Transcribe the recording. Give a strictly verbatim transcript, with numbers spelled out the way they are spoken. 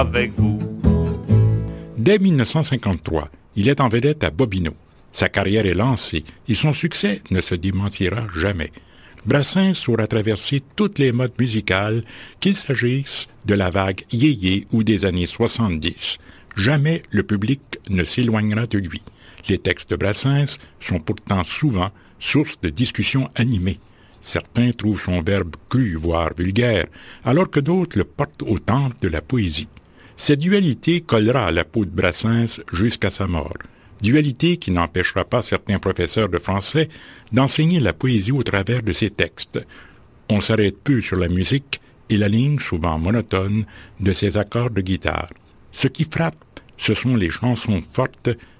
avec vous. Dès mille neuf cent cinquante-trois, il est en vedette à Bobino. Sa carrière est lancée et son succès ne se démentira jamais. Brassens saura traverser toutes les modes musicales, qu'il s'agisse de la vague yéyé ou des années soixante-dix. Jamais le public ne s'éloignera de lui. Les textes de Brassens sont pourtant souvent source de discussions animées. Certains trouvent son verbe cru, voire vulgaire, alors que d'autres le portent au temple de la poésie. Cette dualité collera à la peau de Brassens jusqu'à sa mort. Dualité qui n'empêchera pas certains professeurs de français d'enseigner la poésie au travers de ses textes. On s'arrête peu sur la musique et la ligne souvent monotone de ses accords de guitare. Ce qui frappe, ce sont les chansons fortes